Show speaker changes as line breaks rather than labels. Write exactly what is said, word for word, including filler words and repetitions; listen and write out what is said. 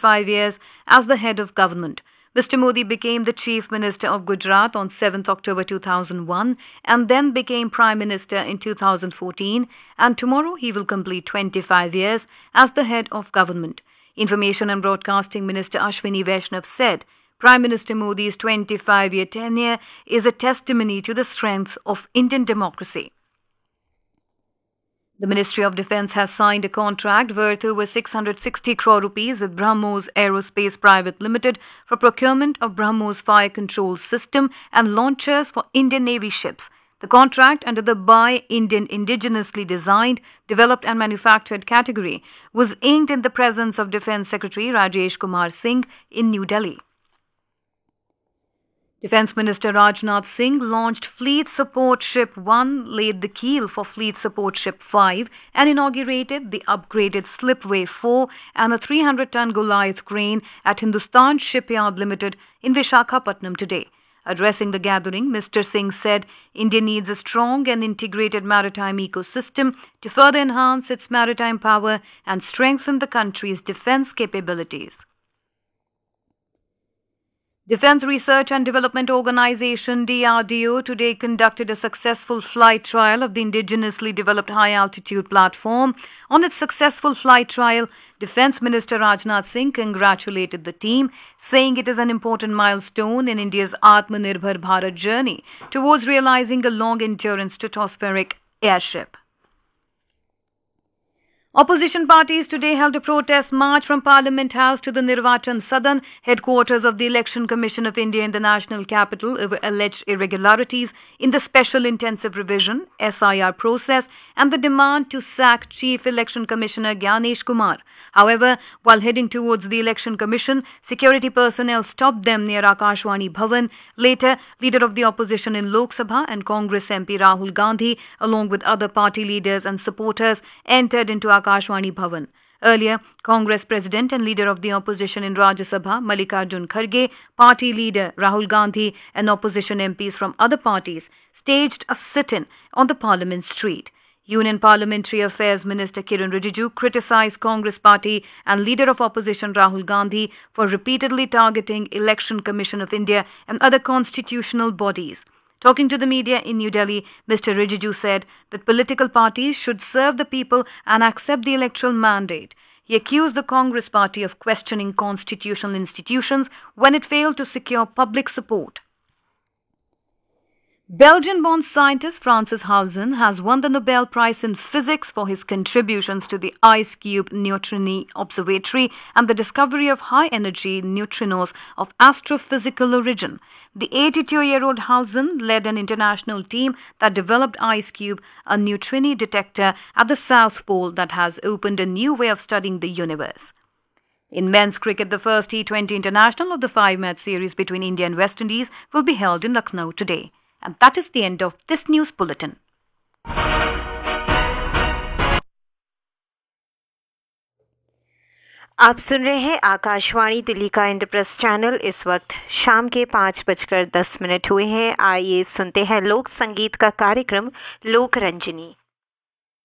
twenty-five years as the head of government. Mister Modi became the Chief Minister of Gujarat on seventh October two thousand one and then became Prime Minister in two thousand fourteen, and tomorrow he will complete twenty-five years as the head of government. Information and Broadcasting Minister Ashwini Vaishnav said Prime Minister Modi's twenty-five-year tenure is a testimony to the strength of Indian democracy. The Ministry of Defence has signed a contract worth over six hundred sixty crore rupees with BrahMos Aerospace Private Limited for procurement of BrahMos fire control system and launchers for Indian Navy ships. The contract under the Buy Indian Indigenously Designed, Developed and Manufactured category was inked in the presence of Defence Secretary Rajesh Kumar Singh in New Delhi. Defence Minister Rajnath Singh launched Fleet Support Ship one, laid the keel for Fleet Support Ship five and inaugurated the upgraded Slipway four and a three hundred ton Goliath crane at Hindustan Shipyard Limited in Visakhapatnam today. Addressing the gathering, Mister Singh said India needs a strong and integrated maritime ecosystem to further enhance its maritime power and strengthen the country's defence capabilities. Defence Research and Development Organisation D R D O today conducted a successful flight trial of the indigenously developed high-altitude platform. On its successful flight trial, Defence Minister Rajnath Singh congratulated the team, saying it is an important milestone in India's Atmanirbhar Bharat journey towards realising a long-endurance stratospheric airship. Opposition parties today held a protest march from Parliament House to the Nirvachan Sadan, headquarters of the Election Commission of India in the national capital, over alleged irregularities in the Special Intensive Revision S I R process and the demand to sack Chief Election Commissioner Gyanesh Kumar. However, while heading towards the Election Commission, security personnel stopped them near Akashwani Bhavan. Later, leader of the opposition in Lok Sabha and Congress M P Rahul Gandhi, along with other party leaders and supporters, entered into Akashwani Bhavan. Earlier, Congress President and Leader of the Opposition in Rajya Sabha, Mallikarjun Kharge, Party Leader Rahul Gandhi and opposition M Ps from other parties staged a sit-in on the Parliament Street. Union Parliamentary Affairs Minister Kiran Rijiju criticized Congress Party and Leader of Opposition Rahul Gandhi for repeatedly targeting Election Commission of India and other constitutional bodies. Talking to the media in New Delhi, Mister Rijiju said that political parties should serve the people and accept the electoral mandate. He accused the Congress Party of questioning constitutional institutions when it failed to secure public support. Belgian-born scientist Francis Halzen has won the Nobel Prize in Physics for his contributions to the IceCube Neutrino Observatory and the discovery of high-energy neutrinos of astrophysical origin. The eighty-two-year-old Halzen led an international team that developed IceCube, a neutrino detector at the South Pole that has opened a new way of studying the universe. In men's cricket, the first T twenty international of the five-match series between India and West Indies will be held in Lucknow today. And that is the end of this news bulletin.
आप सुन रहे हैं आकाशवाणी दिल्ली का Indraprastha channel. इस वक्त शाम के पाँच बजकर दस मिनट हुए हैं। आइए सुनते हैं लोक संगीत का कार्यक्रम लोक रंजनी।